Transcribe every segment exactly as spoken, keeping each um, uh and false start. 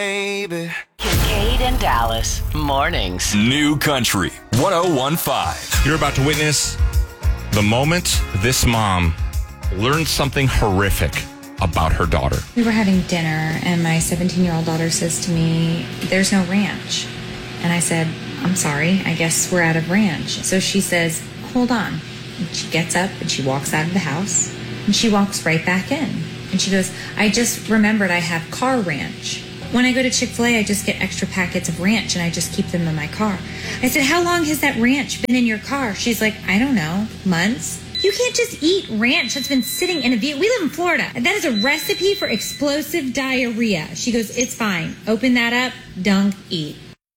Baby. Kincaid and Dallas mornings. New Country one oh one point five. You're about to witness the moment this mom learned something horrific about her daughter. We were having dinner, and my seventeen-year-old daughter says to me, "There's no ranch." And I said, "I'm sorry, I guess we're out of ranch." So she says, "Hold on." And she gets up and she walks out of the house, and she walks right back in. And she goes, "I just remembered I have car ranch. When I go to Chick-fil-A, I just get extra packets of ranch, and I just keep them in my car." I said, "How long has that ranch been in your car?" She's like, "I don't know, months." You can't just eat ranch that's been sitting in a vehicle. We live in Florida. That is a recipe for explosive diarrhea. She goes, "It's fine. Open that up, dunk, eat."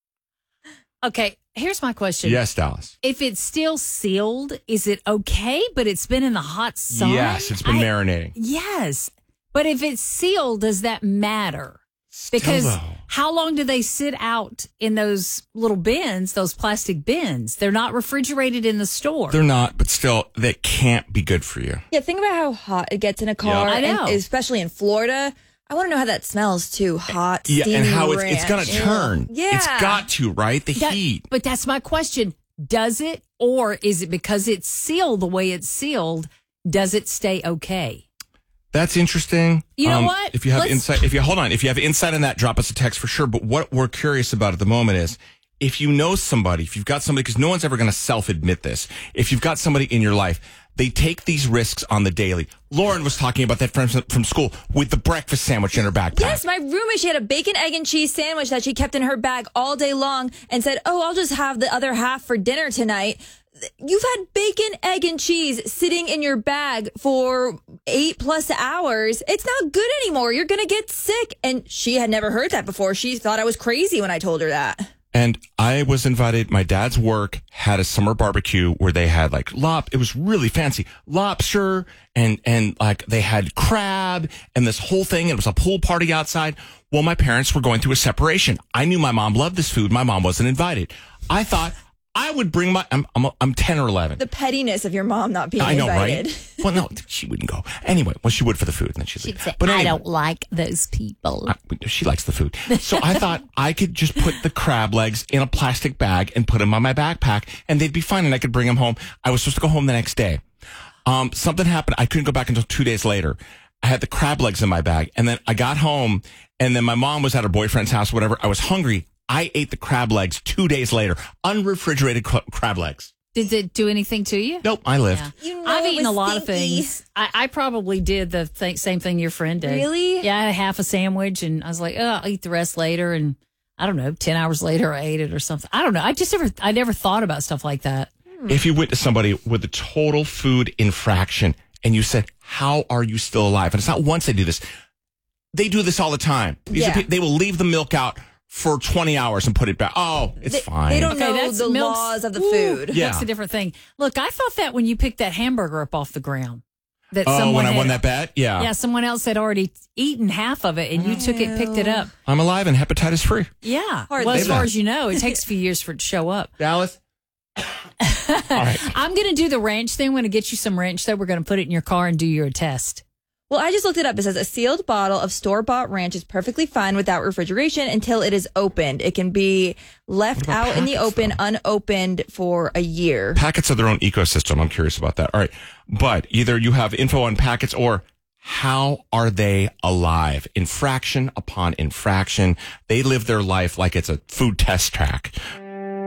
Okay, here's my question. Yes, Dallas. If it's still sealed, is it okay, but it's been in the hot sun? Yes, it's been I, marinating. Yes. But if it's sealed, does that matter? Still, Because though. how long do they sit out in those little bins, those plastic bins? They're not refrigerated in the store. They're not, but still, they can't be good for you. Yeah, think about how hot it gets in a car, I know. and especially in Florida. I want to know how that smells too. Hot, Yeah, steamy and how it's, ranch. it's going to turn. Yeah. It's got to, right? The That- heat. But that's my question. Does it, or is it because it's sealed the way it's sealed, does it stay okay? That's interesting. You know what? If you have Let's- insight, if you hold on, if you have insight on that, drop us a text for sure. But what we're curious about at the moment is if you know somebody, if you've got somebody, because no one's ever going to self-admit this. If you've got somebody in your life, they take these risks on the daily. Lauren was talking about that from, from school with the breakfast sandwich in her backpack. Yes, my roommate, she had a bacon, egg, and cheese sandwich that she kept in her bag all day long and said, "Oh, I'll just have the other half for dinner tonight." You've had bacon, egg, and cheese sitting in your bag for eight plus hours. It's not good anymore. You're going to get sick. And she had never heard that before. She thought I was crazy when I told her that. And I was invited, my dad's work had a summer barbecue where they had like lop, it was really fancy, lobster and, and like they had crab and this whole thing. It was a pool party outside. Well, my parents were going through a separation. I knew my mom loved this food. My mom wasn't invited. I thought I would bring my, I'm, I'm, I'm ten or eleven. The pettiness of your mom not being I know, invited. right? Well, no, she wouldn't go. Anyway, well, she would for the food, and then she'd, She'd leave. say, But I anyway, don't like those people. I- she likes the food. So I thought I could just put the crab legs in a plastic bag and put them on my backpack, and they'd be fine, and I could bring them home. I was supposed to go home the next day. Um, something happened. I couldn't go back until two days later. I had the crab legs in my bag, and then I got home, and then my mom was at her boyfriend's house, whatever. I was hungry. I ate the crab legs two days later, unrefrigerated cr- crab legs. Did it do anything to you? Nope, I lived. Yeah. You know I've it eaten a was lot of stinky. things. I, I probably did the th- same thing your friend did. Really? Yeah, I had half a sandwich, and I was like, oh, I'll eat the rest later. And I don't know, ten hours later, I ate it or something. I don't know. I just never, I never thought about stuff like that. If you went to somebody with a total food infraction and you said, "How are you still alive?" And it's not once they do this. They do this all the time. These Yeah. are, pe- they will leave the milk out for twenty hours and put it back. Oh, it's They- fine. they don't Okay, know that's the milk's- laws of the Ooh, food. Yeah. That's a different thing. Look, I thought that when you picked that hamburger up off the ground, that Oh, someone when I had, won that bet? Yeah. yeah, someone else had already eaten half of it, and you took it, picked it up. I'm alive and hepatitis free. Yeah. Hardly. Well, as Say far that. as you know, it takes a few years for it to show up. Dallas? All right. I'm going to do the ranch thing. I'm going to get you some ranch, though. We're going to put it in your car and do your test. Well, I just looked it up. It says a sealed bottle of store-bought ranch is perfectly fine without refrigeration until it is opened. It can be left What about out in the packets, open, though? unopened for a year. Packets are their own ecosystem. I'm curious about that. All right. But either you have info on packets or how are they alive? Infraction upon infraction. They live their life like it's a food test track.